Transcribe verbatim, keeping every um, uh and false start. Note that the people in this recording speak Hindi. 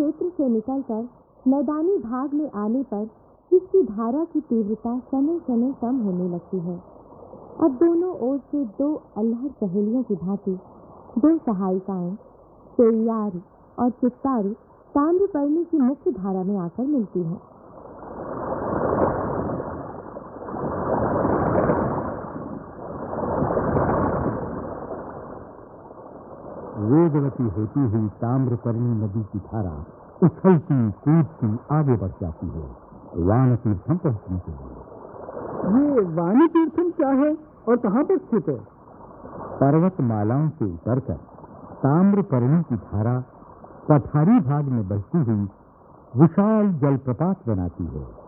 क्षेत्र से निकलकर मैदानी भाग में आने पर इसकी धारा की तीव्रता समय समय कम होने लगती है। अब दोनों ओर से दो अल्हड़ सहेलियों की भांति दो सहायिकाएं पेरियार और चित्तारू ताम्रपर्णी की मुख्य धारा में आकर मिलती हैं। वेगवती होती हुई ताम्रपर्णी नदी की धारा उछलती कूदती आगे बढ़ जाती है वान तीर्थम पहुंचने के लिए। ये वानी तीर्थम क्या है और कहाँ पर स्थित है? पर्वतमालाओं से उतरकर ताम्रपर्णी की धारा पठारी भाग में बहती हुई विशाल जलप्रपात बनाती है।